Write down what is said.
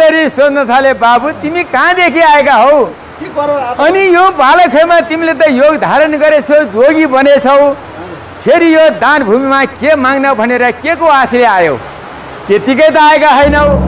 फेरि सोध्न थाले, बाबु तिमी कहाँदेखि आएका हौ? अनि यो बालकैमा तिमीले त योग धारण गरेछौ, जोगी बनेछौ, फेरि यो दान भूमिमा के माग्न भनेर के को आशले आयो? त्यतिकै त आएका छैनौ।